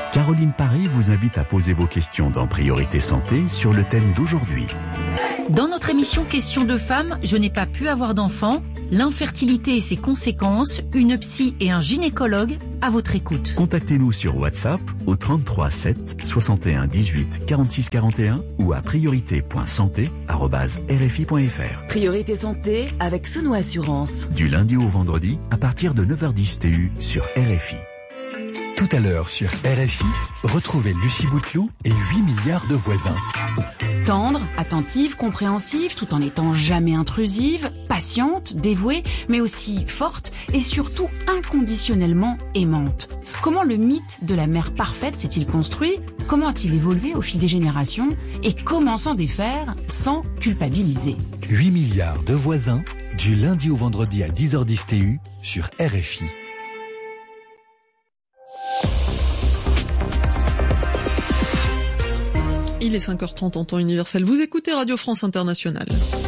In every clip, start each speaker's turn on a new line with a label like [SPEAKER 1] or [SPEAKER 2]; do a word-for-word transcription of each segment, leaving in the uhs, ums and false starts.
[SPEAKER 1] Caroline Paré vous invite à poser vos questions dans Priorité Santé sur le thème d'aujourd'hui.
[SPEAKER 2] Dans notre émission Questions de femmes, je n'ai pas pu avoir d'enfant, l'infertilité et ses conséquences, une psy et un gynécologue à votre écoute.
[SPEAKER 1] Contactez-nous sur WhatsApp au trente-trois sept soixante et un dix-huit quarante-six quarante et un ou à priorité point santé arobase r f i point f r.
[SPEAKER 3] Priorité Santé avec Sono Assurance.
[SPEAKER 1] Du lundi au vendredi à partir de neuf heures dix T U sur R F I.
[SPEAKER 4] Tout à l'heure sur R F I, retrouvez Lucie Bouteloup et huit milliards de voisins.
[SPEAKER 3] Tendre, attentive, compréhensive, tout en étant jamais intrusive, patiente, dévouée, mais aussi forte et surtout inconditionnellement aimante. Comment le mythe de la mère parfaite s'est-il construit? Comment a-t-il évolué au fil des générations? Et comment s'en défaire sans culpabiliser?
[SPEAKER 4] huit milliards de voisins, du lundi au vendredi à dix heures dix T U sur R F I.
[SPEAKER 5] Il est cinq heures trente en temps universel. Vous écoutez Radio France Internationale.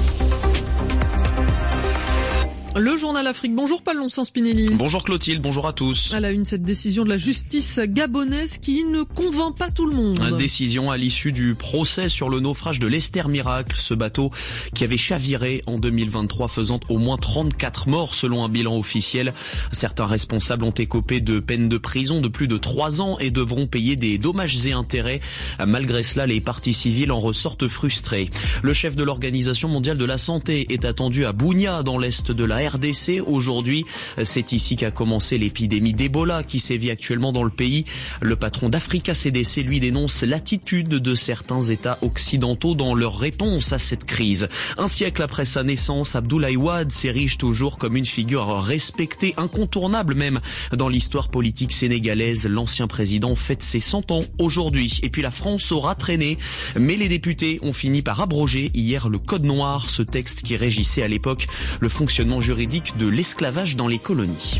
[SPEAKER 5] Le journal Afrique. Bonjour Pallon Saint-Spinelli.
[SPEAKER 6] Bonjour Clotilde, bonjour à tous.
[SPEAKER 5] À la une, cette décision de la justice gabonaise qui ne convainc pas tout le monde.
[SPEAKER 6] Une décision à l'issue du procès sur le naufrage de l'Esther Miracle, ce bateau qui avait chaviré en deux mille vingt-trois, faisant au moins trente-quatre morts selon un bilan officiel. Certains responsables ont écopé de peines de prison de plus de trois ans et devront payer des dommages et intérêts. Malgré cela, les parties civiles en ressortent frustrées. Le chef de l'Organisation mondiale de la santé est attendu à Bunia, dans l'est de la R D C. Aujourd'hui, c'est ici qu'a commencé l'épidémie d'Ebola qui sévit actuellement dans le pays. Le patron d'Africa C D C, lui, dénonce l'attitude de certains États occidentaux dans leur réponse à cette crise. Un siècle après sa naissance, Abdoulaye Wade s'érige toujours comme une figure respectée, incontournable même dans l'histoire politique sénégalaise. L'ancien président fête ses cent ans aujourd'hui. Et puis la France aura traîné, mais les députés ont fini par abroger hier le Code noir, ce texte qui régissait à l'époque le fonctionnement juridique de l'esclavage dans les colonies.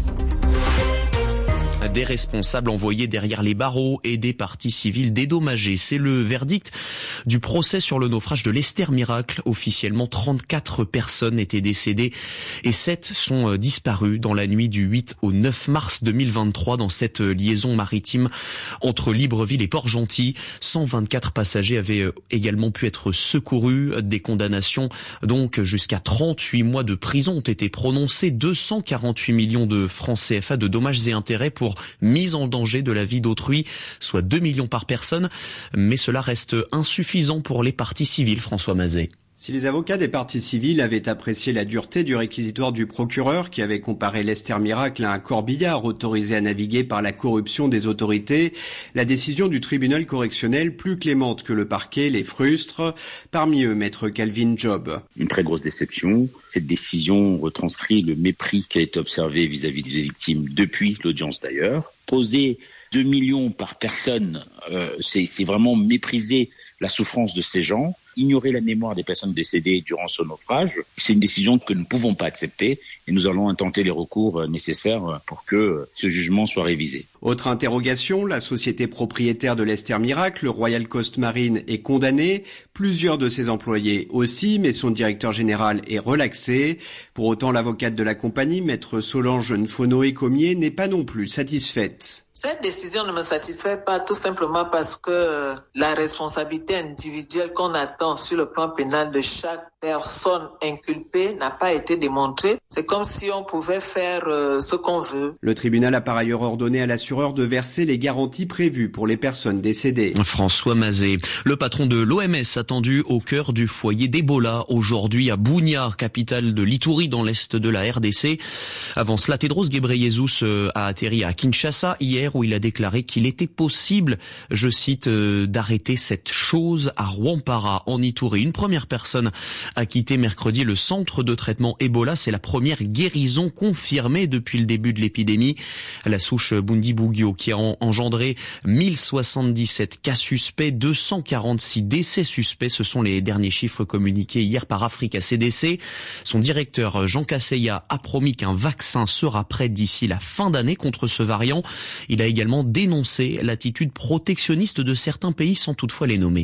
[SPEAKER 6] Des responsables envoyés derrière les barreaux et des parties civiles dédommagées. C'est le verdict du procès sur le naufrage de l'Esther Miracle. Officiellement, trente-quatre personnes étaient décédées et sept sont disparues dans la nuit du huit au neuf mars deux mille vingt-trois dans cette liaison maritime entre Libreville et Port-Gentil. cent vingt-quatre passagers avaient également pu être secourus. Des condamnations donc jusqu'à trente-huit mois de prison ont été prononcées. deux cent quarante-huit millions de francs C F A de dommages et intérêts pour mise en danger de la vie d'autrui, soit deux millions par personne, mais cela reste insuffisant pour les parties civiles, François Mazet.
[SPEAKER 7] Si les avocats des parties civiles avaient apprécié la dureté du réquisitoire du procureur qui avait comparé l'Esther Miracle à un corbillard autorisé à naviguer par la corruption des autorités, la décision du tribunal correctionnel, plus clémente que le parquet, les frustre. Parmi eux, maître Calvin Job.
[SPEAKER 8] Une très grosse déception. Cette décision retranscrit le mépris qui a été observé vis-à-vis des victimes depuis l'audience d'ailleurs. Poser deux millions par personne, euh, c'est, c'est vraiment mépriser la souffrance de ces gens. Ignorer la mémoire des personnes décédées durant ce naufrage, c'est une décision que nous ne pouvons pas accepter et nous allons intenter les recours nécessaires pour que ce jugement soit révisé.
[SPEAKER 7] Autre interrogation, la société propriétaire de l'Esther Miracle, le Royal Coast Marine, est condamnée. Plusieurs de ses employés aussi, mais son directeur général est relaxé. Pour autant, l'avocate de la compagnie, maître Solange Nfonoé-Comier, n'est pas non plus satisfaite.
[SPEAKER 9] Cette décision ne me satisfait pas tout simplement parce que la responsabilité individuelle qu'on attend sur le plan pénal de chaque personne inculpée n'a pas été démontrée. C'est comme si on pouvait faire euh, ce qu'on veut.
[SPEAKER 7] Le tribunal a par ailleurs ordonné à l'assureur de verser les garanties prévues pour les personnes décédées.
[SPEAKER 6] François Mazet, le patron de l'O M S attendu au cœur du foyer d'Ebola aujourd'hui à Bunia, capitale de l'Ituri dans l'est de la R D C. Avant cela, Tedros Ghebreyesus a atterri à Kinshasa hier où il a déclaré qu'il était possible, je cite, euh, d'arrêter cette chose à Rwampara en Ituri. Une première personne a quitté mercredi le centre de traitement Ebola. C'est la première guérison confirmée depuis le début de l'épidémie. La souche Bundibugyo qui a engendré mille soixante-dix-sept cas suspects, deux cent quarante-six décès suspects. Ce sont les derniers chiffres communiqués hier par Africa C D C. Son directeur Jean Kaseya a promis qu'un vaccin sera prêt d'ici la fin d'année contre ce variant. Il a également dénoncé l'attitude protectionniste de certains pays sans toutefois les nommer.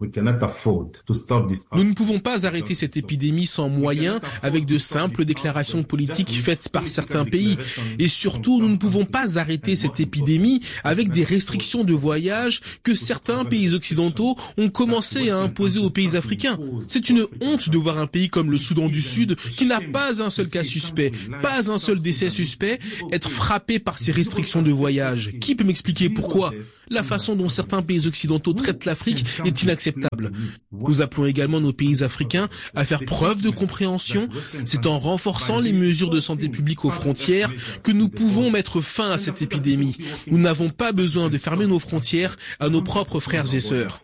[SPEAKER 10] Nous ne pouvons pas arrêter cette épidémie sans moyens, avec de simples déclarations politiques faites par certains pays. Et surtout, nous ne pouvons pas arrêter cette épidémie avec des restrictions de voyage que certains pays occidentaux ont commencé à imposer aux pays africains. C'est une honte de voir un pays comme le Soudan du Sud, qui n'a pas un seul cas suspect, pas un seul décès suspect, être frappé par ces restrictions de voyage. Qui peut m'expliquer pourquoi ? La façon dont certains pays occidentaux traitent l'Afrique est inacceptable. Nous appelons également nos pays africains à faire preuve de compréhension. C'est en renforçant les mesures de santé publique aux frontières que nous pouvons mettre fin à cette épidémie. Nous n'avons pas besoin de fermer nos frontières à nos propres frères et sœurs.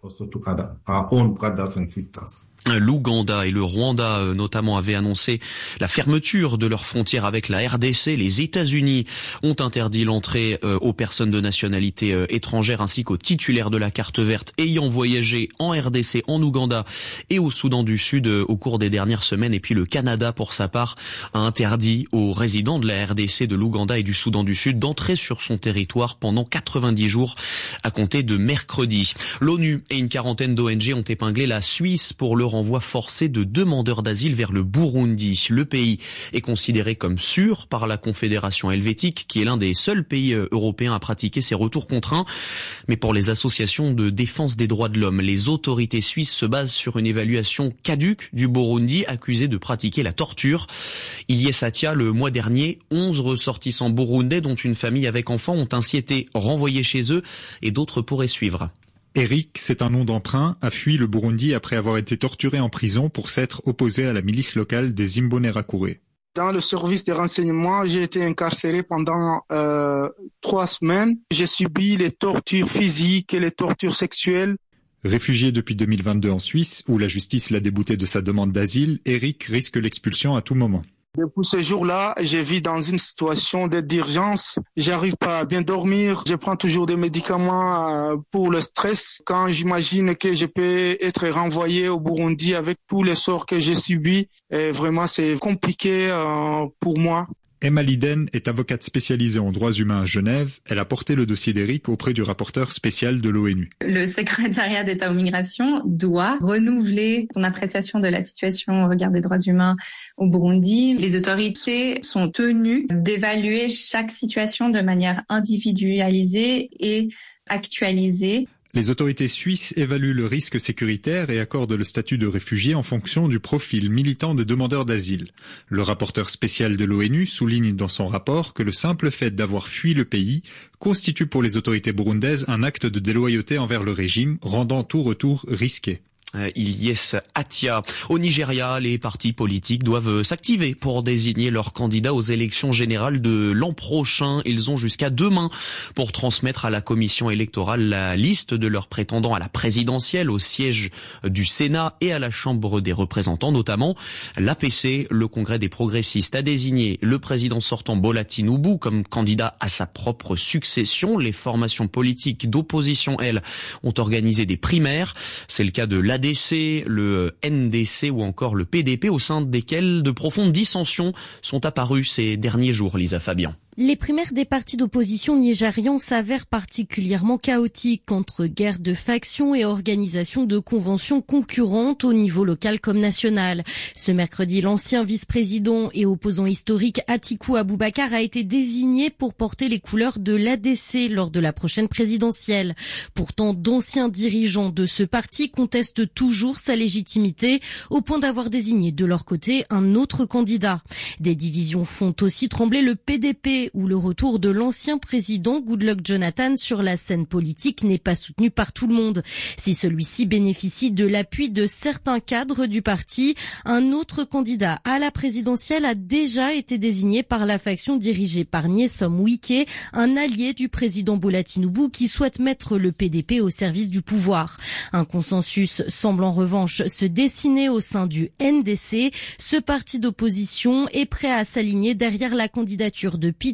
[SPEAKER 6] L'Ouganda et le Rwanda notamment avaient annoncé la fermeture de leurs frontières avec la R D C. Les États-Unis ont interdit l'entrée aux personnes de nationalité étrangère ainsi qu'aux titulaires de la carte verte ayant voyagé en R D C, en Ouganda et au Soudan du Sud au cours des dernières semaines. Et puis le Canada, pour sa part, a interdit aux résidents de la R D C, de l'Ouganda et du Soudan du Sud d'entrer sur son territoire pendant quatre-vingt-dix jours à compter de mercredi. L'ONU et une quarantaine d'O N G ont épinglé la Suisse pour le renvoi forcé de demandeurs d'asile vers le Burundi. Le pays est considéré comme sûr par la Confédération helvétique, qui est l'un des seuls pays européens à pratiquer ces retours contraints. Mais pour les associations de défense des droits de l'homme, les autorités suisses se basent sur une évaluation caduque du Burundi, accusé de pratiquer la torture. Ilyes Satia, le mois dernier, onze ressortissants burundais, dont une famille avec enfants, ont ainsi été renvoyés chez eux et d'autres pourraient suivre.
[SPEAKER 11] Eric, c'est un nom d'emprunt, a fui le Burundi après avoir été torturé en prison pour s'être opposé à la milice locale des Imbonerakure.
[SPEAKER 12] Dans le service de renseignement, j'ai été incarcéré pendant euh, trois semaines. J'ai subi les tortures physiques et les tortures sexuelles.
[SPEAKER 11] Réfugié depuis deux mille vingt-deux en Suisse, où la justice l'a débouté de sa demande d'asile, Eric risque l'expulsion à tout moment.
[SPEAKER 12] Depuis ce jour-là, je vis dans une situation d'urgence. J'arrive pas à bien dormir. Je prends toujours des médicaments pour le stress. Quand j'imagine que je peux être renvoyé au Burundi avec tous les sorts que j'ai subis, et vraiment c'est compliqué pour moi.
[SPEAKER 11] Emma Liden est avocate spécialisée en droits humains à Genève. Elle a porté le dossier d'Eric auprès du rapporteur spécial de l'ONU.
[SPEAKER 13] Le secrétariat d'État aux migrations doit renouveler son appréciation de la situation au regard des droits humains au Burundi. Les autorités sont tenues d'évaluer chaque situation de manière individualisée et actualisée.
[SPEAKER 11] Les autorités suisses évaluent le risque sécuritaire et accordent le statut de réfugié en fonction du profil militant des demandeurs d'asile. Le rapporteur spécial de l'ONU souligne dans son rapport que le simple fait d'avoir fui le pays constitue pour les autorités burundaises un acte de déloyauté envers le régime, rendant tout retour risqué.
[SPEAKER 6] Ilyes Atia. Au Nigeria, les partis politiques doivent s'activer pour désigner leurs candidats aux élections générales de l'an prochain. Ils ont jusqu'à demain pour transmettre à la commission électorale la liste de leurs prétendants à la présidentielle, au siège du Sénat et à la Chambre des représentants, notamment l'A P C, le Congrès des progressistes, a désigné le président sortant Bola Tinubu comme candidat à sa propre succession. Les formations politiques d'opposition, elles, ont organisé des primaires. C'est le cas de l'A D C, le N D C ou encore le P D P, au sein desquels de profondes dissensions sont apparues ces derniers jours, Lisa Fabian.
[SPEAKER 14] Les primaires des partis d'opposition nigérians s'avèrent particulièrement chaotiques entre guerre de factions et organisation de conventions concurrentes au niveau local comme national. Ce mercredi, l'ancien vice-président et opposant historique Atiku Abubakar a été désigné pour porter les couleurs de l'A D C lors de la prochaine présidentielle. Pourtant, d'anciens dirigeants de ce parti contestent toujours sa légitimité au point d'avoir désigné de leur côté un autre candidat. Des divisions font aussi trembler le P D P, où le retour de l'ancien président Goodluck Jonathan sur la scène politique n'est pas soutenu par tout le monde. Si celui-ci bénéficie de l'appui de certains cadres du parti, un autre candidat à la présidentielle a déjà été désigné par la faction dirigée par Nyesom Wike, un allié du président Bola Tinubu qui souhaite mettre le P D P au service du pouvoir. Un consensus semble en revanche se dessiner au sein du N D C. Ce parti d'opposition est prêt à s'aligner derrière la candidature de Peter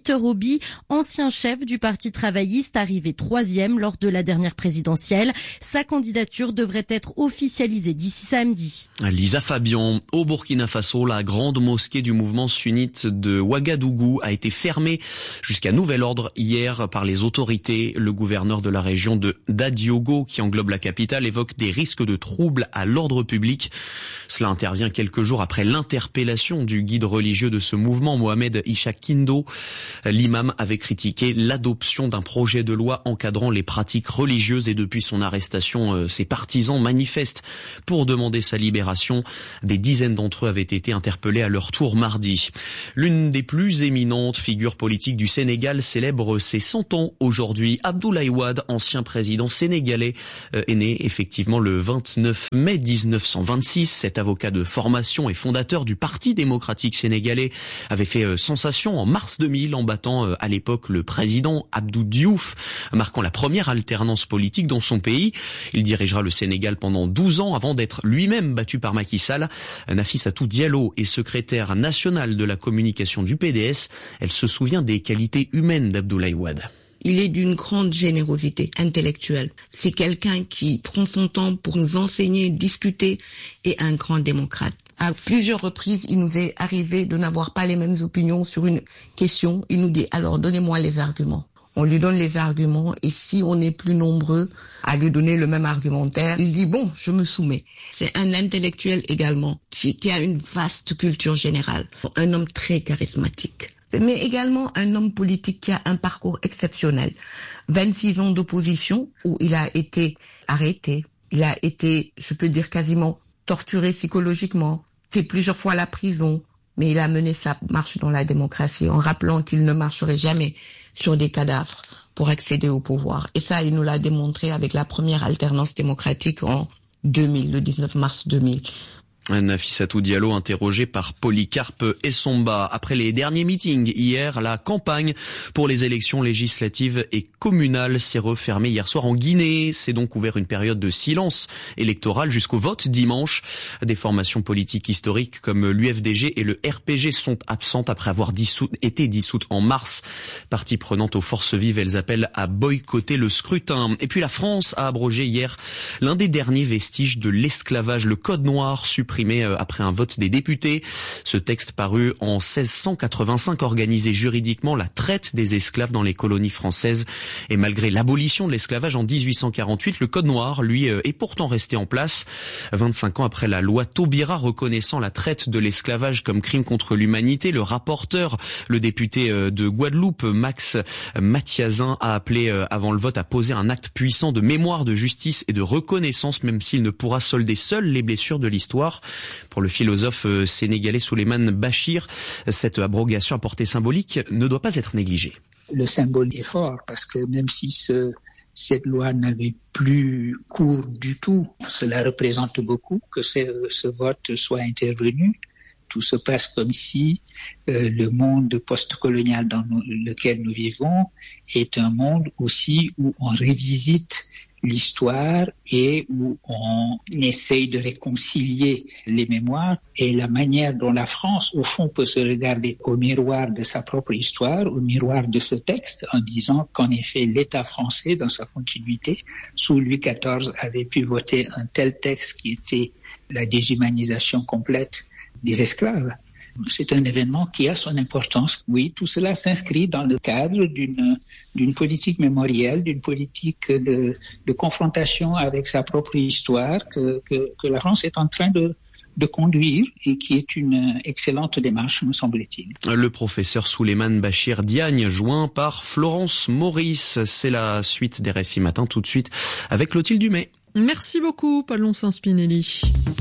[SPEAKER 14] Peter Obi, ancien chef du Parti travailliste, arrivé troisième lors de la dernière présidentielle. Sa candidature devrait être officialisée d'ici samedi.
[SPEAKER 6] Lisa Fabian, au Burkina Faso, la grande mosquée du mouvement sunnite de Ouagadougou a été fermée jusqu'à nouvel ordre hier par les autorités. Le gouverneur de la région de Dadiogo, qui englobe la capitale, évoque des risques de troubles à l'ordre public. Cela intervient quelques jours après l'interpellation du guide religieux de ce mouvement, Mohamed Ishaq Kindo. L'imam avait critiqué l'adoption d'un projet de loi encadrant les pratiques religieuses et depuis son arrestation, ses partisans manifestent pour demander sa libération. Des dizaines d'entre eux avaient été interpellés à leur tour mardi. L'une des plus éminentes figures politiques du Sénégal célèbre ses cent ans aujourd'hui. Abdoulaye Wade, ancien président sénégalais, est né effectivement le vingt-neuf mai dix-neuf cent vingt-six. Cet avocat de formation et fondateur du Parti démocratique sénégalais avait fait sensation en mars deux mille en battant à l'époque le président Abdou Diouf, marquant la première alternance politique dans son pays. Il dirigera le Sénégal pendant douze ans avant d'être lui-même battu par Macky Sall. Nafissatou Diallo est secrétaire nationale de la communication du P D S. Elle se souvient des qualités humaines d'Abdoulaye Wade.
[SPEAKER 15] Il est d'une grande générosité intellectuelle. C'est quelqu'un qui prend son temps pour nous enseigner, discuter, et un grand démocrate. À plusieurs reprises, il nous est arrivé de n'avoir pas les mêmes opinions sur une question. Il nous dit, alors donnez-moi les arguments. On lui donne les arguments et si on est plus nombreux à lui donner le même argumentaire, il dit bon, je me soumets. C'est un intellectuel également qui, qui a une vaste culture générale, un homme très charismatique, mais également un homme politique qui a un parcours exceptionnel. vingt-six ans d'opposition où il a été arrêté, il a été, je peux dire quasiment torturé psychologiquement, fait plusieurs fois la prison. Mais il a mené sa marche dans la démocratie en rappelant qu'il ne marcherait jamais sur des cadavres pour accéder au pouvoir. Et ça, il nous l'a démontré avec la première alternance démocratique en deux mille, le dix-neuf mars deux mille.
[SPEAKER 6] Nafissatou Diallo interrogé par Polycarpe Essomba. Après les derniers meetings hier, la campagne pour les élections législatives et communales s'est refermée hier soir en Guinée. C'est donc ouvert une période de silence électoral jusqu'au vote dimanche. Des formations politiques historiques comme l'U F D G et le R P G sont absentes après avoir dissous, été dissoutes en mars. Partie prenante aux forces vives, elles appellent à boycotter le scrutin. Et puis la France a abrogé hier l'un des derniers vestiges de l'esclavage, le Code noir supprimé après un vote des députés. Ce texte paru en seize cent quatre-vingt-cinq organisait juridiquement la traite des esclaves dans les colonies françaises. Et malgré l'abolition de l'esclavage en dix-huit cent quarante-huit, le Code noir, lui, est pourtant resté en place. vingt-cinq ans après la loi Taubira reconnaissant la traite de l'esclavage comme crime contre l'humanité, le rapporteur, le député de Guadeloupe, Max Mathiazin, a appelé avant le vote à poser un acte puissant de mémoire, de justice et de reconnaissance, même s'il ne pourra solder seul les blessures de l'histoire. Pour le philosophe sénégalais Souleymane Bachir, cette abrogation à portée symbolique ne doit pas être négligée.
[SPEAKER 16] Le symbole est fort parce que même si ce, cette loi n'avait plus cours du tout, cela représente beaucoup que ce, ce vote soit intervenu. Tout se passe comme si euh, le monde post-colonial dans nous, lequel nous vivons est un monde aussi où on revisite l'histoire et où on essaye de réconcilier les mémoires et la manière dont la France, au fond, peut se regarder au miroir de sa propre histoire, au miroir de ce texte, en disant qu'en effet, l'État français, dans sa continuité, sous Louis quatorze, avait pu voter un tel texte qui était la déshumanisation complète des esclaves. C'est un événement qui a son importance. Oui, tout cela s'inscrit dans le cadre d'une, d'une politique mémorielle, d'une politique de, de confrontation avec sa propre histoire que, que, que la France est en train de, de conduire et qui est une excellente démarche, me semble-t-il.
[SPEAKER 6] Le professeur Souleymane Bachir Diagne, joint par Florence Maurice. C'est la suite des R F I Matin, tout de suite avec Clotilde Dumay.
[SPEAKER 5] Merci beaucoup, Palon Saint-Spinelli.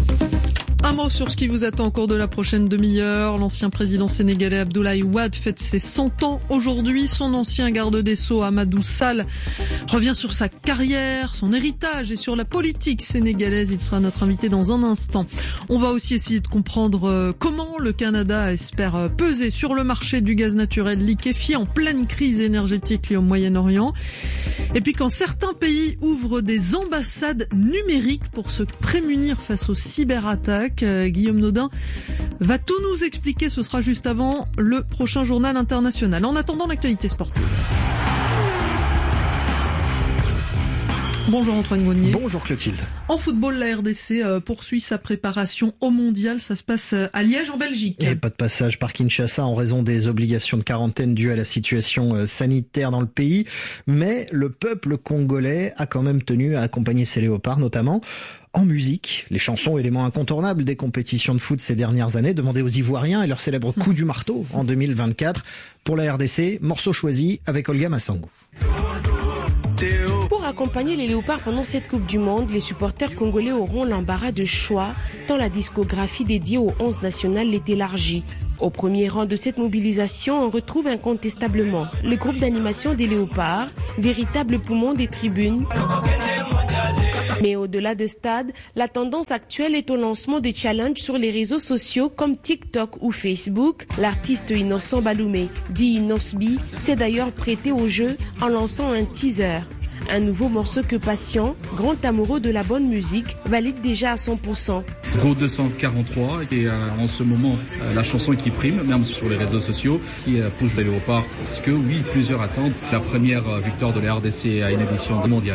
[SPEAKER 5] Un mot sur ce qui vous attend au cours de la prochaine demi-heure. L'ancien président sénégalais Abdoulaye Wade fête ses cent ans aujourd'hui. Son ancien garde des Sceaux Amadou Sall revient sur sa carrière, son héritage et sur la politique sénégalaise. Il sera notre invité dans un instant. On va aussi essayer de comprendre comment le Canada espère peser sur le marché du gaz naturel liquéfié en pleine crise énergétique liée au Moyen-Orient. Et puis quand certains pays ouvrent des ambassades numériques pour se prémunir face aux cyberattaques, euh, Guillaume Nodin va tout nous expliquer. Ce sera juste avant le prochain journal international. En attendant, l'actualité sportive. Bonjour Antoine Grenier.
[SPEAKER 17] Bonjour Clotilde.
[SPEAKER 5] En football, la R D C euh, poursuit sa préparation au mondial. Ça se passe à Liège, en Belgique.
[SPEAKER 17] Et pas de passage par Kinshasa en raison des obligations de quarantaine dues à la situation euh, sanitaire dans le pays. Mais le peuple congolais a quand même tenu à accompagner ses léopards, notamment en musique. Les chansons, éléments incontournables des compétitions de foot ces dernières années, demandées aux Ivoiriens et leur célèbre coup du marteau en deux mille vingt-quatre. Pour la R D C, morceau choisi avec Olga Massangou.
[SPEAKER 18] Pour accompagner les léopards pendant cette Coupe du Monde, les supporters congolais auront l'embarras de choix tant la discographie dédiée aux onze nationales est élargie. Au premier rang de cette mobilisation, on retrouve incontestablement le groupe d'animation des léopards, véritable poumon des tribunes. Mais au-delà de stade, la tendance actuelle est au lancement de challenges sur les réseaux sociaux comme TikTok ou Facebook. L'artiste Innocent Baloumé, dit Inosbi, s'est d'ailleurs prêté au jeu en lançant un teaser. Un nouveau morceau que Patient, grand amoureux de la bonne musique, valide déjà à cent pour cent.
[SPEAKER 19] Go deux cent quarante-trois et euh, en ce moment euh, la chanson qui prime, même sur les réseaux sociaux, qui euh, pousse les léopards. Parce que oui, plusieurs attendent la première euh, victoire de la R D C à une édition mondiale.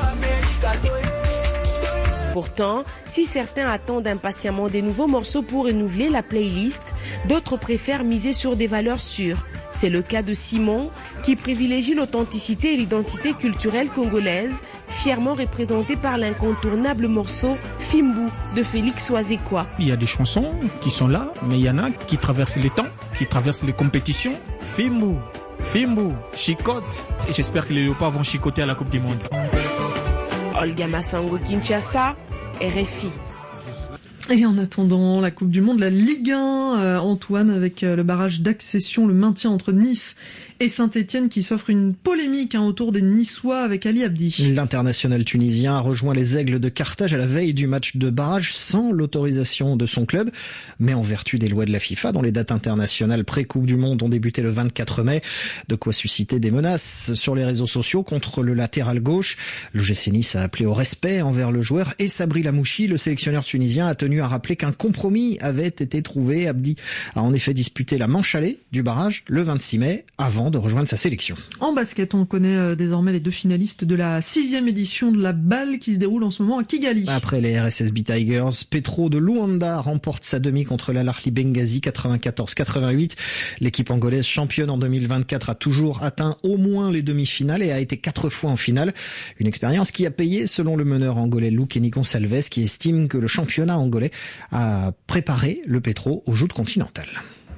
[SPEAKER 18] Pourtant, si certains attendent impatiemment des nouveaux morceaux pour renouveler la playlist, d'autres préfèrent miser sur des valeurs sûres. C'est le cas de Simon, qui privilégie l'authenticité et l'identité culturelle congolaise, fièrement représentée par l'incontournable morceau Fimbu de Félix Oazekwa.
[SPEAKER 20] Il y a des chansons qui sont là, mais il y en a qui traversent les temps, qui traversent les compétitions. Fimbu, Fimbu, chicote. Et j'espère que les léopards vont chicoter à la Coupe du Monde.
[SPEAKER 18] Olga Massangou, Kinshasa, R F I.
[SPEAKER 5] Et en attendant la Coupe du Monde, la Ligue un, euh, Antoine, avec euh, le barrage d'accession, le maintien entre Nice et Saint-Etienne qui s'offre une polémique hein, autour des Niçois avec Ali Abdi.
[SPEAKER 17] L'international tunisien a rejoint les Aigles de Carthage à la veille du match de barrage sans l'autorisation de son club, mais en vertu des lois de la FIFA dont les dates internationales pré-Coupe du Monde ont débuté le vingt-quatre mai. De quoi susciter des menaces sur les réseaux sociaux contre le latéral gauche. Le G C Nice a appelé au respect envers le joueur et Sabri Lamouchi, le sélectionneur tunisien, a tenu à rappeler qu'un compromis avait été trouvé. Abdi a en effet disputé la manche allée du barrage le vingt-six mai avant de rejoindre sa sélection.
[SPEAKER 5] En basket, on connaît euh, désormais les deux finalistes de la sixième édition de la balle qui se déroule en ce moment à Kigali.
[SPEAKER 17] Après les R S S B Tigers, Petro de Luanda remporte sa demi contre l'Al-Ahli Benghazi quatre-vingt-quatorze à quatre-vingt-huit. L'équipe angolaise championne en deux mille vingt-quatre a toujours atteint au moins les demi-finales et a été quatre fois en finale. Une expérience qui a payé selon le meneur angolais Luqueni Gonçalves qui estime que le championnat angolais a préparé le Petro aux joutes continentales.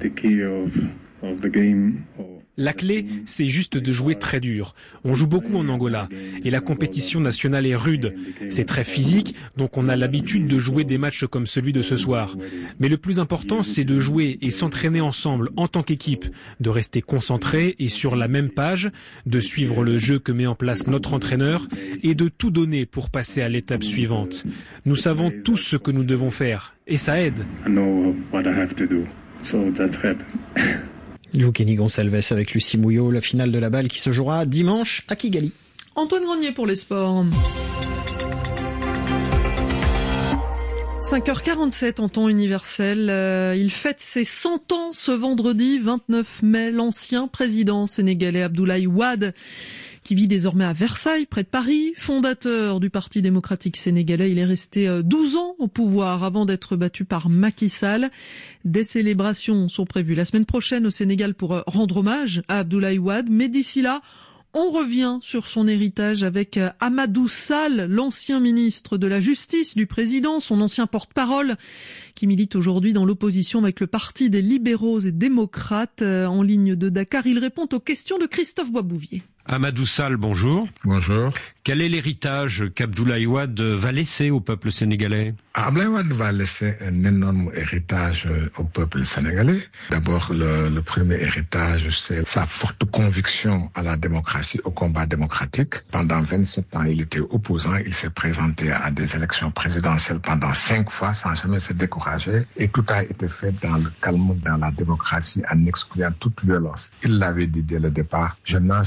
[SPEAKER 10] La clé, c'est juste de jouer très dur. On joue beaucoup en Angola et la compétition nationale est rude. C'est très physique, donc on a l'habitude de jouer des matchs comme celui de ce soir. Mais le plus important, c'est de jouer et s'entraîner ensemble en tant qu'équipe, de rester concentré et sur la même page, de suivre le jeu que met en place notre entraîneur et de tout donner pour passer à l'étape suivante. Nous savons tous ce que nous devons faire et ça aide.
[SPEAKER 17] Luqueni Gonçalves avec Lucie Mouillot, la finale de la balle qui se jouera dimanche à Kigali.
[SPEAKER 5] Antoine Grenier pour les sports. cinq heures quarante-sept en temps universel. Euh, il fête ses cent ans ce vendredi vingt-neuf mai. L'ancien président sénégalais Abdoulaye Wade, qui vit désormais à Versailles, près de Paris, fondateur du Parti démocratique sénégalais. Il est resté douze ans au pouvoir avant d'être battu par Macky Sall. Des célébrations sont prévues la semaine prochaine au Sénégal pour rendre hommage à Abdoulaye Wade. Mais d'ici là, on revient sur son héritage avec Amadou Sall, l'ancien ministre de la Justice du président, son ancien porte-parole, qui milite aujourd'hui dans l'opposition avec le Parti des libéraux et démocrates. En ligne de Dakar, il répond aux questions de Christophe Boisbouvier.
[SPEAKER 21] Amadou Sall, bonjour.
[SPEAKER 22] Bonjour.
[SPEAKER 21] Quel est l'héritage qu'Abdoulaye Wade va laisser au peuple sénégalais?
[SPEAKER 22] Abdoulaye Wade va laisser un énorme héritage au peuple sénégalais. D'abord, le, le premier héritage, c'est sa forte conviction à la démocratie, au combat démocratique. Pendant vingt-sept ans, il était opposant. Il s'est présenté à des élections présidentielles pendant cinq fois sans jamais se décourager. Et tout a été fait dans le calme, dans la démocratie, en excluant toute violence. Il l'avait dit dès le départ, je n'enjamberai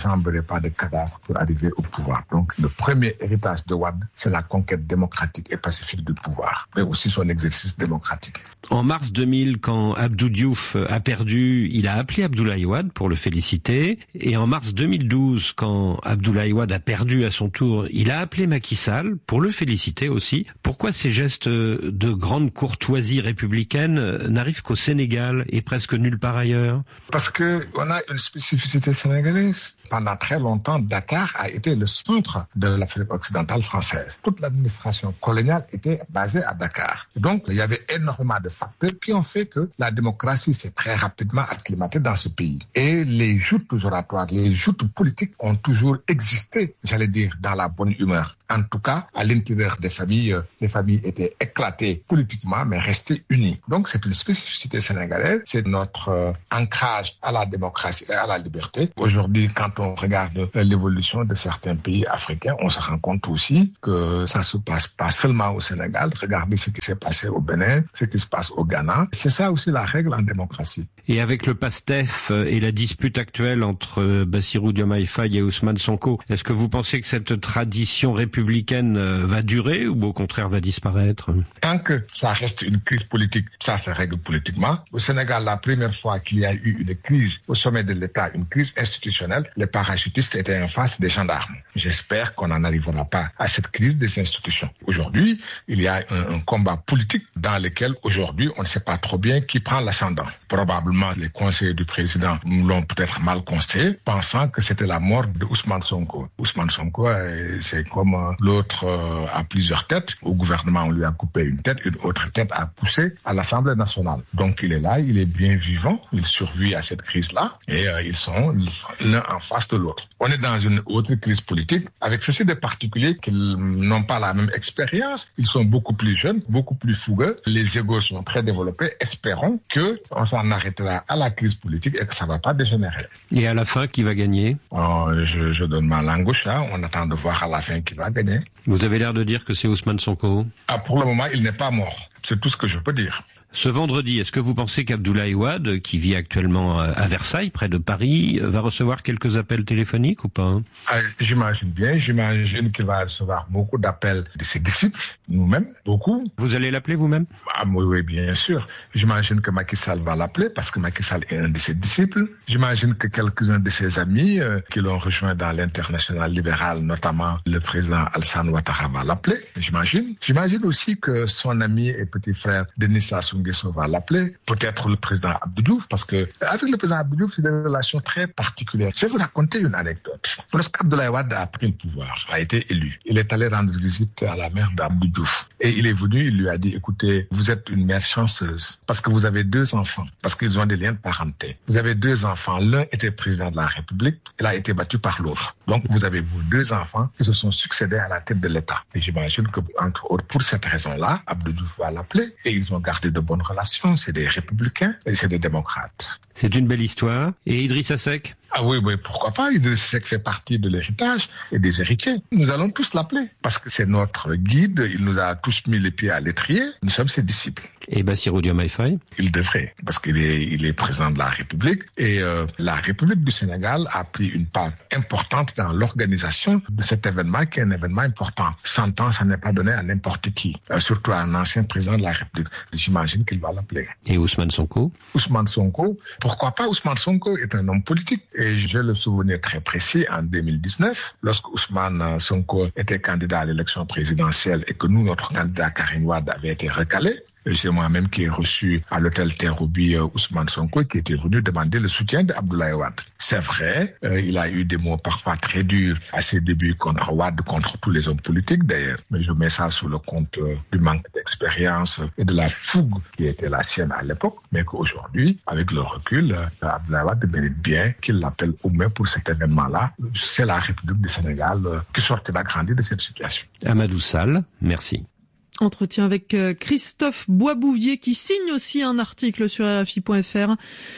[SPEAKER 22] pas de cadavre pour arriver au pouvoir. Donc le premier héritage de Wade, c'est la conquête démocratique et pacifique du pouvoir, mais aussi son exercice démocratique.
[SPEAKER 21] En mars deux mille, quand Abdou Diouf a perdu, il a appelé Abdoulaye Wade pour le féliciter. Et en mars deux mille douze, quand Abdoulaye Wade a perdu à son tour, il a appelé Macky Sall pour le féliciter aussi. Pourquoi ces gestes de grande courtoisie républicaine n'arrivent qu'au Sénégal et presque nulle part ailleurs?
[SPEAKER 22] Parce que on a une spécificité sénégalaise. Pendant très longtemps, Dakar a été le centre de l'Afrique occidentale française. Toute l'administration coloniale était basée à Dakar. Donc, il y avait énormément de facteurs qui ont fait que la démocratie s'est très rapidement acclimatée dans ce pays. Et les joutes oratoires, les joutes politiques ont toujours existé, j'allais dire, dans la bonne humeur. En tout cas, à l'intérieur des familles, les familles étaient éclatées politiquement, mais restaient unies. Donc, c'est une spécificité sénégalaise. C'est notre euh, ancrage à la démocratie et à la liberté. Aujourd'hui, quand on regarde l'évolution de certains pays africains, on se rend compte aussi que ça se passe pas seulement au Sénégal. Regardez ce qui s'est passé au Bénin, ce qui se passe au Ghana. C'est ça aussi la règle en démocratie.
[SPEAKER 21] Et avec le PASTEF et la dispute actuelle entre Bassirou Diomaye Faye et Ousmane Sonko, est-ce que vous pensez que cette tradition républicaine va durer ou au contraire va disparaître?
[SPEAKER 22] Tant que ça reste une crise politique, ça se règle politiquement. Au Sénégal, la première fois qu'il y a eu une crise au sommet de l'État, une crise institutionnelle, les parachutistes étaient en face des gendarmes. J'espère qu'on n'en arrivera pas à cette crise des institutions. Aujourd'hui, il y a un, un combat politique dans lequel aujourd'hui on ne sait pas trop bien qui prend l'ascendant. Probablement les conseillers du président l'ont peut-être mal conseillé, pensant que c'était la mort de Ousmane Sonko. Ousmane Sonko, c'est comme l'autre à plusieurs têtes. Au gouvernement, on lui a coupé une tête, une autre tête a poussé à l'Assemblée nationale. Donc il est là, il est bien vivant, il survit à cette crise-là et euh, ils sont l'un en face de l'autre. On est dans une autre crise politique avec ceci de particulier qu'ils n'ont pas la même expérience. Ils sont beaucoup plus jeunes, beaucoup plus fougueux. Les égos sont très développés. Espérons que on s'en arrêtera à la crise politique et que ça ne va pas dégénérer.
[SPEAKER 21] Et à la fin, qui va gagner?
[SPEAKER 22] oh, je, je donne ma langue au chat. On attend de voir à la fin qui va gagner.
[SPEAKER 21] Vous avez l'air de dire que c'est Ousmane Sonko.
[SPEAKER 22] Ah, pour le moment, il n'est pas mort. C'est tout ce que je peux dire.
[SPEAKER 21] Ce vendredi, est-ce que vous pensez qu'Abdoulaye Wade, qui vit actuellement à Versailles, près de Paris, va recevoir quelques appels téléphoniques ou pas?
[SPEAKER 22] ah, J'imagine bien. J'imagine qu'il va recevoir beaucoup d'appels de ses disciples, nous-mêmes, beaucoup.
[SPEAKER 21] Vous allez l'appeler vous-même?
[SPEAKER 22] ah, Oui, oui, bien sûr. J'imagine que Macky Sall va l'appeler parce que Macky Sall est un de ses disciples. J'imagine que quelques-uns de ses amis euh, qui l'ont rejoint dans l'international libéral, notamment le président Alassane Ouattara, va l'appeler. J'imagine. J'imagine aussi que son ami et petit frère Denis Sassou Nguesso va l'appeler, peut-être le président Abdou Diouf, parce que avec le président Abdou Diouf, c'est des relations très particulières. Je vais vous raconter une anecdote. Lorsqu'Abdoulaye Wade a pris le pouvoir, a été élu, il est allé rendre visite à la mère d'Abdou Diouf. Et il est venu, il lui a dit, écoutez, vous êtes une mère chanceuse, parce que vous avez deux enfants, parce qu'ils ont des liens de parenté. Vous avez deux enfants, l'un était président de la République, il a été battu par l'autre. Donc vous avez vos deux enfants qui se sont succédés à la tête de l'État. Et j'imagine que, entre autres, pour cette raison-là, Abdou Diouf va l'appeler, et ils ont gardé de bonnes relations, c'est des républicains et c'est des démocrates.
[SPEAKER 21] C'est une belle histoire. Et Idrissa Seck?
[SPEAKER 22] Ah oui, oui, pourquoi pas. Idrissa Seck fait partie de l'héritage et des héritiers. Nous allons tous l'appeler parce que c'est notre guide. Il nous a tous mis les pieds à l'étrier. Nous sommes ses disciples.
[SPEAKER 21] Et Bassirou Diomaye Faye?
[SPEAKER 22] Il devrait, parce qu'il est, il est président de la République. Et euh, la République du Sénégal a pris une part importante dans l'organisation de cet événement qui est un événement important. Cent ans, ça n'est pas donné à n'importe qui, euh, surtout à un ancien président de la République. J'imagine qu'il va l'appeler.
[SPEAKER 21] Et Ousmane Sonko?
[SPEAKER 22] Ousmane Sonko, pourquoi pas? Ousmane Sonko est un homme politique. Et j'ai le souvenir très précis en deux mille dix-neuf, lorsque Ousmane Sonko était candidat à l'élection présidentielle et que nous, notre candidat Karim Wade avait été recalé. C'est moi-même qui ai reçu à l'hôtel Terroubi Ousmane Sonko qui était venu demander le soutien d'Abdoulaye Wade. C'est vrai, euh, il a eu des mots parfois très durs à ses débuts contre Wade, contre tous les hommes politiques d'ailleurs. Mais je mets ça sous le compte euh, du manque d'expérience et de la fougue qui était la sienne à l'époque. Mais qu'aujourd'hui, avec le recul, euh, Abdoulaye Wade mérite bien qu'il l'appelle au moins pour cet événement-là. C'est la République du Sénégal euh, qui sortira grandi de cette situation.
[SPEAKER 21] Amadou Sall, merci.
[SPEAKER 5] Entretien avec Christophe Boisbouvier qui signe aussi un article sur R F I point F R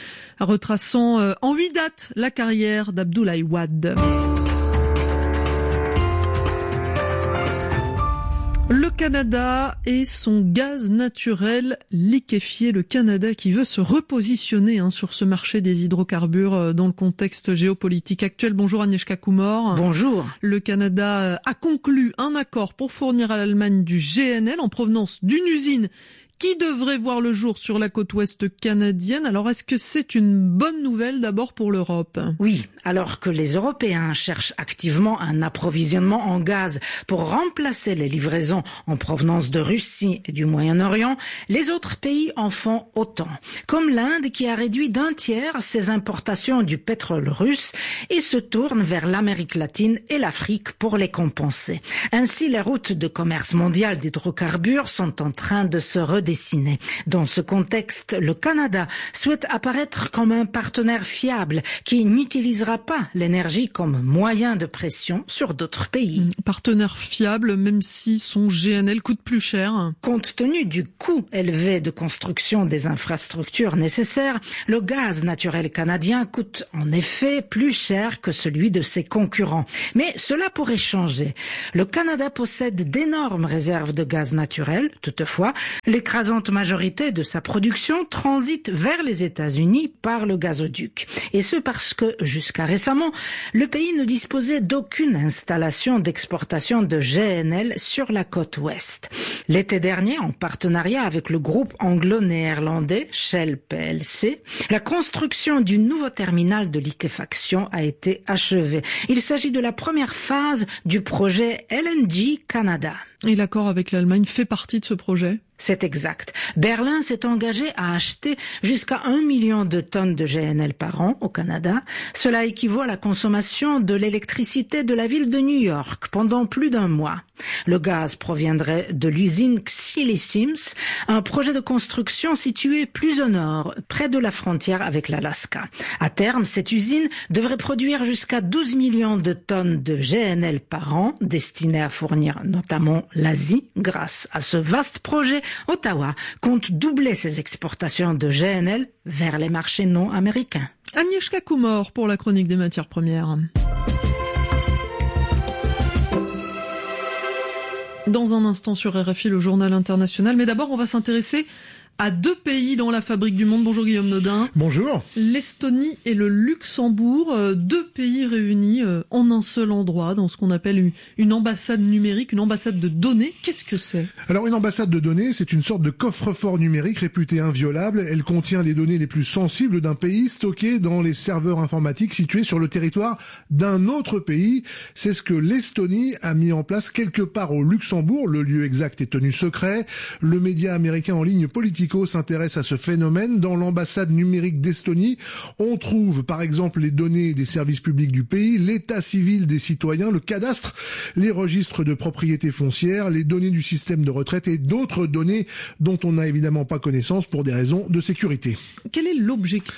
[SPEAKER 5] retraçant en huit dates la carrière d'Abdoulaye Wade. Le Canada et son gaz naturel liquéfié. Le Canada qui veut se repositionner hein, sur ce marché des hydrocarbures dans le contexte géopolitique actuel. Bonjour Agnieszka Kumor.
[SPEAKER 1] Bonjour.
[SPEAKER 5] Le Canada a conclu un accord pour fournir à l'Allemagne du G N L en provenance d'une usine qui devrait voir le jour sur la côte ouest canadienne. Alors, est-ce que c'est une bonne nouvelle d'abord pour l'Europe?
[SPEAKER 1] Oui, alors que les Européens cherchent activement un approvisionnement en gaz pour remplacer les livraisons en provenance de Russie et du Moyen-Orient, les autres pays en font autant. Comme l'Inde qui a réduit d'un tiers ses importations du pétrole russe et se tourne vers l'Amérique latine et l'Afrique pour les compenser. Ainsi, les routes de commerce mondial d'hydrocarbures sont en train de se redessiner. Dans ce contexte, le Canada souhaite apparaître comme un partenaire fiable qui n'utilisera pas l'énergie comme moyen de pression sur d'autres pays.
[SPEAKER 5] Partenaire fiable, même si son G N L coûte plus cher.
[SPEAKER 1] Compte tenu du coût élevé de construction des infrastructures nécessaires, le gaz naturel canadien coûte en effet plus cher que celui de ses concurrents. Mais cela pourrait changer. Le Canada possède d'énormes réserves de gaz naturel. Toutefois, l'écrasante majorité de sa production transite vers les États-Unis par le gazoduc. Et ce parce que, jusqu'à récemment, le pays ne disposait d'aucune installation d'exportation de G N L sur la côte ouest. L'été dernier, en partenariat avec le groupe anglo-néerlandais Shell P L C, la construction du nouveau terminal de liquéfaction a été achevée. Il s'agit de la première phase du projet L N G Canada.
[SPEAKER 5] Et l'accord avec l'Allemagne fait partie de ce projet ?
[SPEAKER 1] C'est exact. Berlin s'est engagé à acheter jusqu'à un million de tonnes de G N L par an au Canada. Cela équivaut à la consommation de l'électricité de la ville de New York pendant plus d'un mois. Le gaz proviendrait de l'usine Xili Sims, un projet de construction situé plus au nord, près de la frontière avec l'Alaska. À terme, cette usine devrait produire jusqu'à douze millions de tonnes de G N L par an, destinées à fournir notamment l'Asie. Grâce à ce vaste projet, Ottawa compte doubler ses exportations de G N L vers les marchés non américains.
[SPEAKER 5] Agnieszka Kumor pour la chronique des matières premières. Dans un instant sur R F I, le journal international. Mais d'abord, on va s'intéresser à deux pays dans la fabrique du monde. Bonjour Guillaume Nodin.
[SPEAKER 2] Bonjour.
[SPEAKER 5] L'Estonie et le Luxembourg, deux pays réunis en un seul endroit, dans ce qu'on appelle une ambassade numérique, une ambassade de données. Qu'est-ce que c'est ?
[SPEAKER 2] Alors une ambassade de données, c'est une sorte de coffre-fort numérique réputé inviolable. Elle contient les données les plus sensibles d'un pays stockées dans les serveurs informatiques situés sur le territoire d'un autre pays. C'est ce que l'Estonie a mis en place quelque part au Luxembourg. Le lieu exact est tenu secret. Le média américain en ligne Politico s'intéresse à ce phénomène. Dans l'ambassade numérique d'Estonie, on trouve par exemple les données des services publics du pays, l'état civil des citoyens, le cadastre, les registres de propriété foncière, les données du système de retraite et d'autres données dont on n'a évidemment pas connaissance pour des raisons de sécurité.
[SPEAKER 5] Quel est l'objectif ?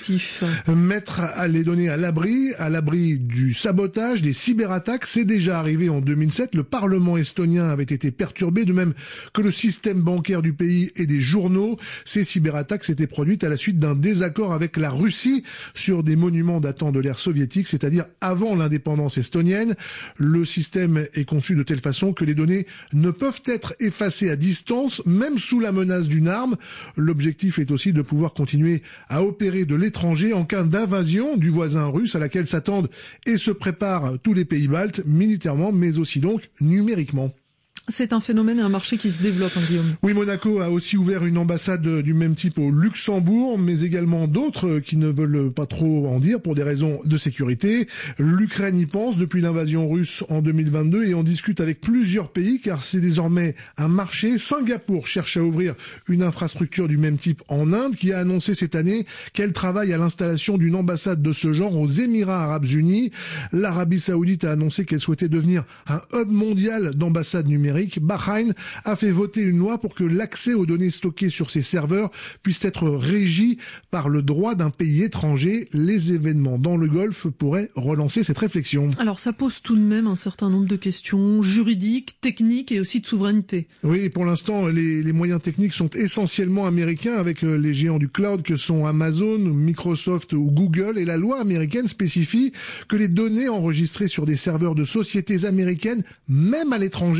[SPEAKER 2] Mettre les données à l'abri, à l'abri du sabotage, des cyberattaques. C'est déjà arrivé en deux mille sept. Le Parlement estonien avait été perturbé, de même que le système bancaire du pays et des journaux. Ces cyberattaques s'étaient produites à la suite d'un désaccord avec la Russie sur des monuments datant de l'ère soviétique, c'est-à-dire avant l'indépendance estonienne. Le système est conçu de telle façon que les données ne peuvent être effacées à distance, même sous la menace d'une arme. L'objectif est aussi de pouvoir continuer à opérer de l'étranger en cas d'invasion du voisin russe à laquelle s'attendent et se préparent tous les pays baltes, militairement, mais aussi donc numériquement.
[SPEAKER 5] C'est un phénomène et un marché qui se développe, hein, Guillaume.
[SPEAKER 2] Oui, Monaco a aussi ouvert une ambassade du même type au Luxembourg, mais également d'autres qui ne veulent pas trop en dire pour des raisons de sécurité. L'Ukraine y pense depuis l'invasion russe en deux mille vingt-deux et en discute avec plusieurs pays car c'est désormais un marché. Singapour cherche à ouvrir une infrastructure du même type en Inde qui a annoncé cette année qu'elle travaille à l'installation d'une ambassade de ce genre aux Émirats Arabes Unis. L'Arabie Saoudite a annoncé qu'elle souhaitait devenir un hub mondial d'ambassades numériques. Bahreïn a fait voter une loi pour que l'accès aux données stockées sur ses serveurs puisse être régi par le droit d'un pays étranger. Les événements dans le Golfe pourraient relancer cette réflexion.
[SPEAKER 5] Alors ça pose tout de même un certain nombre de questions juridiques, techniques et aussi de souveraineté.
[SPEAKER 2] Oui, pour l'instant, les, les moyens techniques sont essentiellement américains avec les géants du cloud que sont Amazon, Microsoft ou Google. Et la loi américaine spécifie que les données enregistrées sur des serveurs de sociétés américaines, même à l'étranger,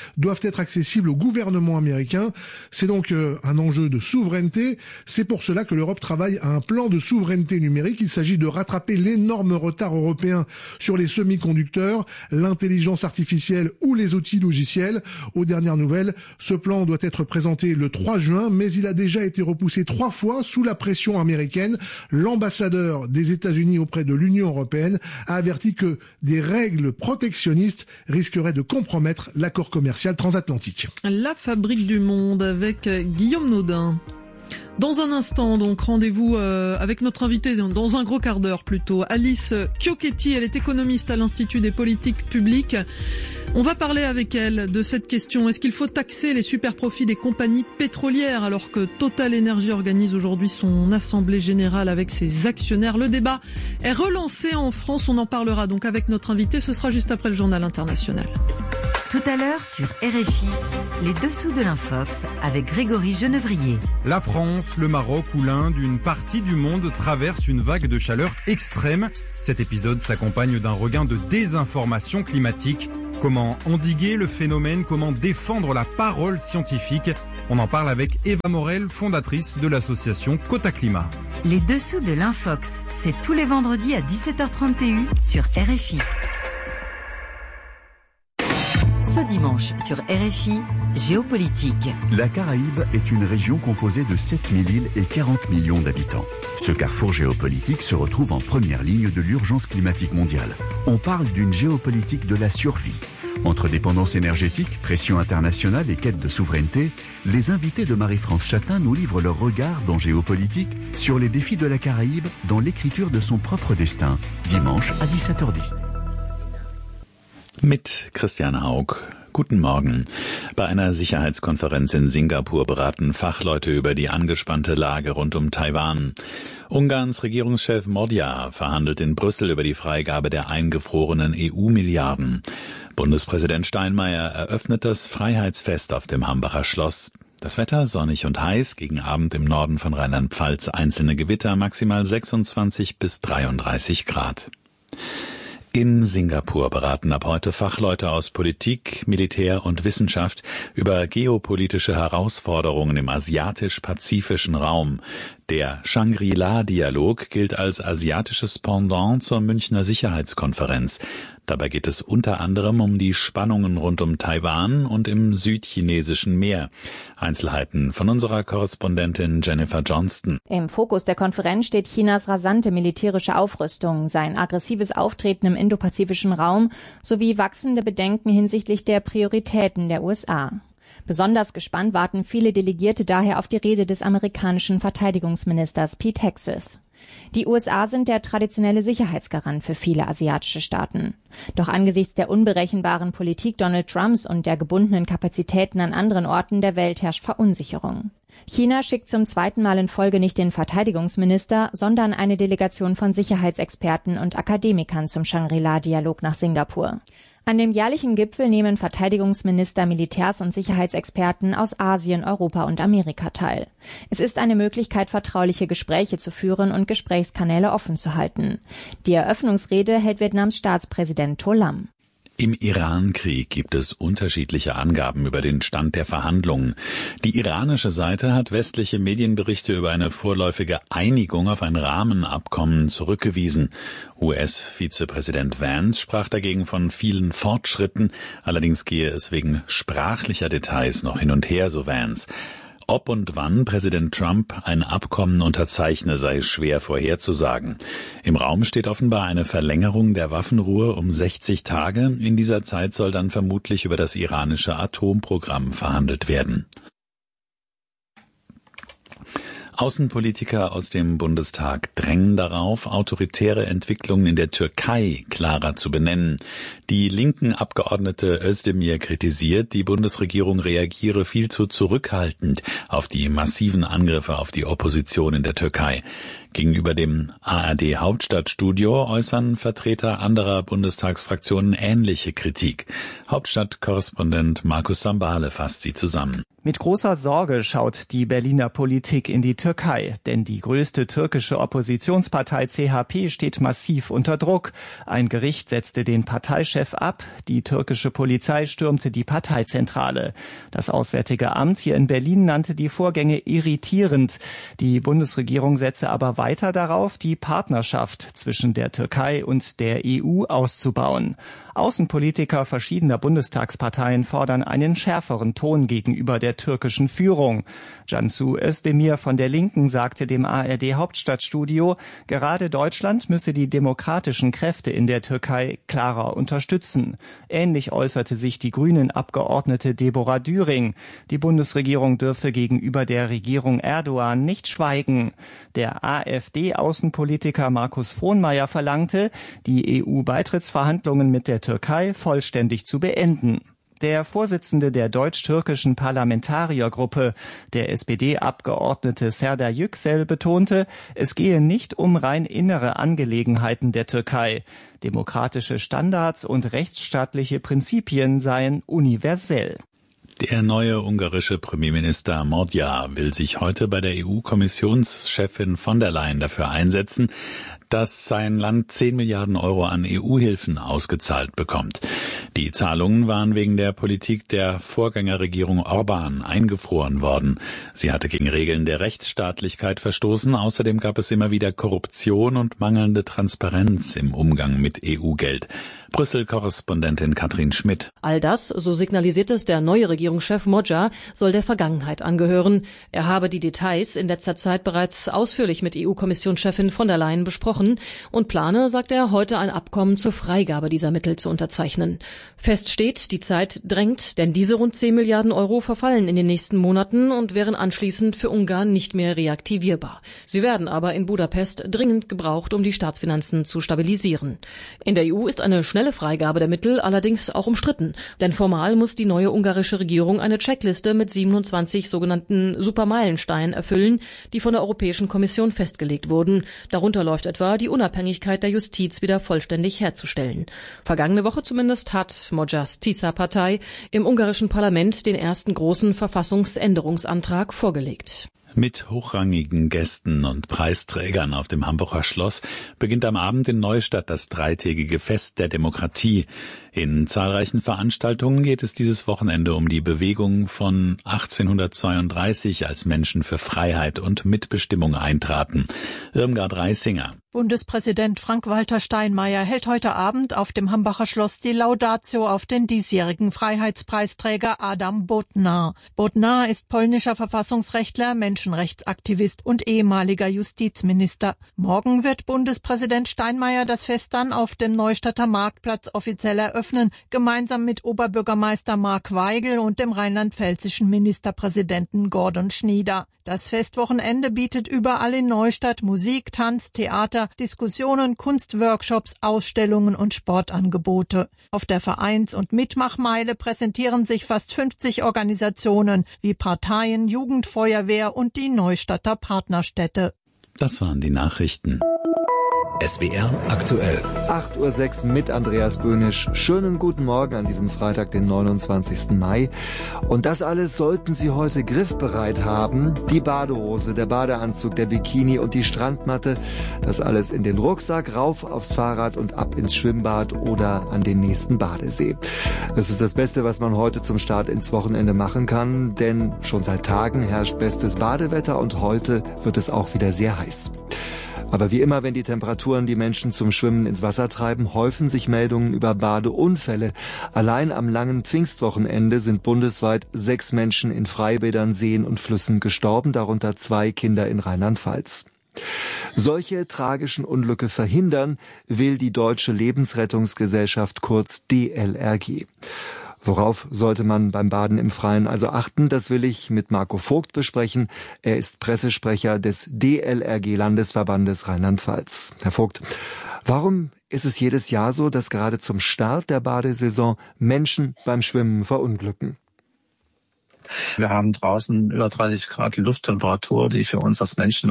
[SPEAKER 2] doivent être accessibles au gouvernement américain. C'est donc euh, un enjeu de souveraineté. C'est pour cela que l'Europe travaille à un plan de souveraineté numérique. Il s'agit de rattraper l'énorme retard européen sur les semi-conducteurs, l'intelligence artificielle ou les outils logiciels. Aux dernières nouvelles, ce plan doit être présenté le trois juin, mais il a déjà été repoussé trois fois sous la pression américaine. L'ambassadeur des États-Unis auprès de l'Union européenne a averti que des règles protectionnistes risqueraient de compromettre l'accord commercial transatlantique.
[SPEAKER 5] La fabrique du monde avec Guillaume Naudin. Dans un instant, donc, rendez-vous euh, avec notre invitée, dans un gros quart d'heure plutôt, Alice Chiocchetti. Elle est économiste à l'Institut des politiques publiques. On va parler avec elle de cette question. Est-ce qu'il faut taxer les superprofits des compagnies pétrolières alors que Total Energy organise aujourd'hui son assemblée générale avec ses actionnaires? Le débat est relancé en France. On en parlera donc avec notre invitée. Ce sera juste après le journal international.
[SPEAKER 3] Tout à l'heure sur R F I, les dessous de l'Infox avec Grégory Genevrier.
[SPEAKER 4] La France, le Maroc ou l'Inde, une partie du monde traverse une vague de chaleur extrême. Cet épisode s'accompagne d'un regain de désinformation climatique. Comment endiguer le phénomène? Comment défendre la parole scientifique? On en parle avec Eva Morel, fondatrice de l'association Quota Climat.
[SPEAKER 3] Les dessous de l'Infox, c'est tous les vendredis à dix-sept heures trente sur R F I. Ce dimanche sur R F I, géopolitique.
[SPEAKER 23] La Caraïbe est une région composée de sept mille îles et quarante millions d'habitants. Ce carrefour géopolitique se retrouve en première ligne de l'urgence climatique mondiale. On parle d'une géopolitique de la survie. Entre dépendance énergétique, pression internationale et quête de souveraineté, les invités de Marie-France Chatin nous livrent leur regard dans Géopolitique sur les défis de la Caraïbe dans l'écriture de son propre destin, dimanche à dix-sept heures dix.
[SPEAKER 24] Mit Christian Haug. Guten Morgen. Bei einer Sicherheitskonferenz in Singapur beraten Fachleute über die angespannte Lage rund um Taiwan. Ungarns Regierungschef Modja verhandelt in Brüssel über die Freigabe der eingefrorenen E U-Milliarden. Bundespräsident Steinmeier eröffnet das Freiheitsfest auf dem Hambacher Schloss. Das Wetter sonnig und heiß, gegen Abend im Norden von Rheinland-Pfalz einzelne Gewitter, maximal sechsundzwanzig bis dreiunddreißig Grad. In Singapur beraten ab heute Fachleute aus Politik, Militär und Wissenschaft über geopolitische Herausforderungen im asiatisch-pazifischen Raum. Der Shangri-La-Dialog gilt als asiatisches Pendant zur Münchner Sicherheitskonferenz. Dabei geht es unter anderem um die Spannungen rund um Taiwan und im südchinesischen Meer. Einzelheiten von unserer Korrespondentin Jennifer Johnston.
[SPEAKER 25] Im Fokus der Konferenz steht Chinas rasante militärische Aufrüstung, sein aggressives Auftreten im indopazifischen Raum sowie wachsende Bedenken hinsichtlich der Prioritäten der U S A. Besonders gespannt warten viele Delegierte daher auf die Rede des amerikanischen Verteidigungsministers Pete Hegseth. Die U S A sind der traditionelle Sicherheitsgarant für viele asiatische Staaten. Doch angesichts der unberechenbaren Politik Donald Trumps und der gebundenen Kapazitäten an anderen Orten der Welt herrscht Verunsicherung. China schickt zum zweiten Mal in Folge nicht den Verteidigungsminister, sondern eine Delegation von Sicherheitsexperten und Akademikern zum Shangri-La-Dialog nach Singapur. An dem jährlichen Gipfel nehmen Verteidigungsminister, Militärs und Sicherheitsexperten aus Asien, Europa und Amerika teil. Es ist eine Möglichkeit, vertrauliche Gespräche zu führen und Gesprächskanäle offen zu halten. Die Eröffnungsrede hält Vietnams Staatspräsident To Lam.
[SPEAKER 24] Im Iran-Krieg gibt es unterschiedliche Angaben über den Stand der Verhandlungen. Die iranische Seite hat westliche Medienberichte über eine vorläufige Einigung auf ein Rahmenabkommen zurückgewiesen. U S-Vizepräsident Vance sprach dagegen von vielen Fortschritten. Allerdings gehe es wegen sprachlicher Details noch hin und her, so Vance. Ob und wann Präsident Trump ein Abkommen unterzeichne, sei schwer vorherzusagen. Im Raum steht offenbar eine Verlängerung der Waffenruhe um sechzig Tage. In dieser Zeit soll dann vermutlich über das iranische Atomprogramm verhandelt werden. Außenpolitiker aus dem Bundestag drängen darauf, autoritäre Entwicklungen in der Türkei klarer zu benennen. Die linken Abgeordnete Özdemir kritisiert, die Bundesregierung reagiere viel zu zurückhaltend auf die massiven Angriffe auf die Opposition in der Türkei. Gegenüber dem A R D-Hauptstadtstudio äußern Vertreter anderer Bundestagsfraktionen ähnliche Kritik. Hauptstadtkorrespondent Markus Sambale fasst sie zusammen.
[SPEAKER 7] Mit großer Sorge schaut die Berliner Politik in die Türkei, denn die größte türkische Oppositionspartei C H P steht massiv unter Druck. Ein Gericht setzte den Parteichef ab, die türkische Polizei stürmte die Parteizentrale. Das Auswärtige Amt hier in Berlin nannte die Vorgänge irritierend. Die Bundesregierung setze aber weiter darauf, die Partnerschaft zwischen der Türkei und der E U auszubauen. Außenpolitiker verschiedener Bundestagsparteien fordern einen schärferen Ton gegenüber der türkischen Führung. Cansu Özdemir von der Linken sagte dem A R D-Hauptstadtstudio, gerade Deutschland müsse die demokratischen Kräfte in der Türkei klarer unterstützen. Ähnlich äußerte sich die Grünen-Abgeordnete Deborah Düring. Die Bundesregierung dürfe gegenüber der Regierung Erdogan nicht schweigen. Der AfD-Außenpolitiker Markus Frohnmayer verlangte, die E U-Beitrittsverhandlungen mit der Türkei vollständig zu beenden. Der Vorsitzende der deutsch-türkischen Parlamentariergruppe, der S P D-Abgeordnete Serdar Yüksel, betonte, es gehe nicht um rein innere Angelegenheiten der Türkei. Demokratische Standards und rechtsstaatliche Prinzipien seien universell.
[SPEAKER 24] Der neue ungarische Premierminister Magyar will sich heute bei der E U-Kommissionschefin von der Leyen dafür einsetzen, dass sein Land zehn Milliarden Euro an E U-Hilfen ausgezahlt bekommt. Die Zahlungen waren wegen der Politik der Vorgängerregierung Orbán eingefroren worden. Sie hatte gegen Regeln der Rechtsstaatlichkeit verstoßen. Außerdem gab es immer wieder Korruption und mangelnde Transparenz im Umgang mit E U-Geld. Brüssel-Korrespondentin Katrin Schmidt.
[SPEAKER 8] All das, so signalisiert es der neue Regierungschef Magyar, soll der Vergangenheit angehören. Er habe die Details in letzter Zeit bereits ausführlich mit E U-Kommissionschefin von der Leyen besprochen und plane, sagt er, heute ein Abkommen zur Freigabe dieser Mittel zu unterzeichnen. Fest steht, die Zeit drängt, denn diese rund zehn Milliarden Euro verfallen in den nächsten Monaten und wären anschließend für Ungarn nicht mehr reaktivierbar. Sie werden aber in Budapest dringend gebraucht, um die Staatsfinanzen zu stabilisieren. In der E U ist eine schnelle Freigabe der Mittel allerdings auch umstritten, denn formal muss die neue ungarische Regierung eine Checkliste mit siebenundzwanzig sogenannten Supermeilensteinen erfüllen, die von der Europäischen Kommission festgelegt wurden. Darunter läuft etwa die Unabhängigkeit der Justiz wieder vollständig herzustellen. Vergangene Woche zumindest hat Magyars TISA-Partei im ungarischen Parlament den ersten großen Verfassungsänderungsantrag vorgelegt.
[SPEAKER 24] Mit hochrangigen Gästen und Preisträgern auf dem Hamburger Schloss beginnt am Abend in Neustadt das dreitägige Fest der Demokratie. In zahlreichen Veranstaltungen geht es dieses Wochenende um die Bewegung von achtzehnhundertzweiunddreißig, als Menschen für Freiheit und Mitbestimmung eintraten. Irmgard Reisinger.
[SPEAKER 9] Bundespräsident Frank-Walter Steinmeier hält heute Abend auf dem Hambacher Schloss die Laudatio auf den diesjährigen Freiheitspreisträger Adam Bodnar. Bodnar ist polnischer Verfassungsrechtler, Menschenrechtsaktivist und ehemaliger Justizminister. Morgen wird Bundespräsident Steinmeier das Fest dann auf dem Neustadter Marktplatz offiziell eröffnen, gemeinsam mit Oberbürgermeister Mark Weigel und dem rheinland-pfälzischen Ministerpräsidenten Gordon Schnieder. Das Festwochenende bietet überall in Neustadt Musik, Tanz, Theater, Diskussionen, Kunstworkshops, Ausstellungen und Sportangebote. Auf der Vereins- und Mitmachmeile präsentieren sich fast fünfzig Organisationen wie Parteien, Jugendfeuerwehr und die Neustadter Partnerstädte.
[SPEAKER 24] Das waren die Nachrichten.
[SPEAKER 12] S W R aktuell.
[SPEAKER 13] acht Uhr sechs mit Andreas Böhnisch. Schönen guten Morgen an diesem Freitag, den neunundzwanzigsten Mai. Und das alles sollten Sie heute griffbereit haben. Die Badehose, der Badeanzug, der Bikini und die Strandmatte. Das alles in den Rucksack, rauf aufs Fahrrad und ab ins Schwimmbad oder an den nächsten Badesee. Das ist das Beste, was man heute zum Start ins Wochenende machen kann. Denn schon seit Tagen herrscht bestes Badewetter und heute wird es auch wieder sehr heiß. Aber wie immer, wenn die Temperaturen die Menschen zum Schwimmen ins Wasser treiben, häufen sich Meldungen über Badeunfälle. Allein am langen Pfingstwochenende sind bundesweit sechs Menschen in Freibädern, Seen und Flüssen gestorben, darunter zwei Kinder in Rheinland-Pfalz. Solche tragischen Unglücke verhindern will die Deutsche Lebensrettungsgesellschaft, kurz D L R G. Worauf sollte man beim Baden im Freien also achten? Das will ich mit Marco Vogt besprechen. Er ist Pressesprecher des D L R G-Landesverbandes Rheinland-Pfalz. Herr Vogt, warum ist es jedes Jahr so, dass gerade zum Start der Badesaison Menschen beim Schwimmen verunglücken?
[SPEAKER 26] Wir haben draußen über dreißig Grad Lufttemperatur, die für uns als Menschen